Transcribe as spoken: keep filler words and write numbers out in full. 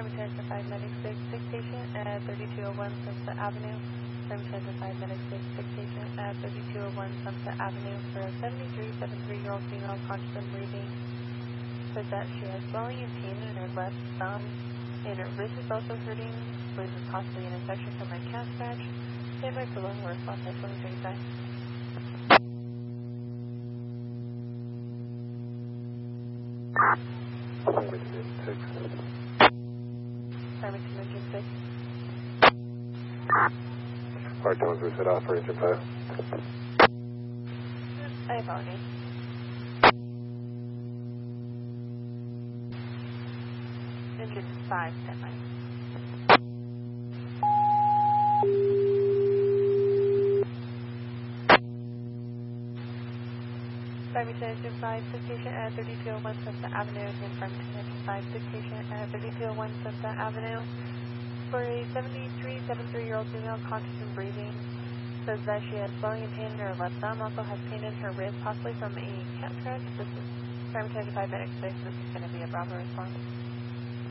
Transit five Medic six, sick patient at thirty-two oh one Sunset Avenue. Prime Transit five Medic six, sick patient at thirty-two oh one Sunset Avenue for a seventy-three, seventy-three-year-old female conscious and breathing. Says that she has swelling and pain in her left thumb, and her wrist is also hurting, believes it's possibly an infection from a cat scratch. Stand by for lower response at twenty thirty-five. Farmington six. Farmington Engine six. Hard tones were set off for engine five. I apologize. Engine five, stand by. Farmington Engine five, sick patient at thirty-two oh one Sunset Avenue, and Farmington Engine five, sick patient at thirty-two oh one Sunset Avenue for a seventy-three, seventy-three-year-old female conscious and breathing. Says that she has swelling and pain in her left thumb, also has pain in her wrist, possibly from a cat scratch. This is Farmington Engine five Medic six, this is going to be a Bravo response.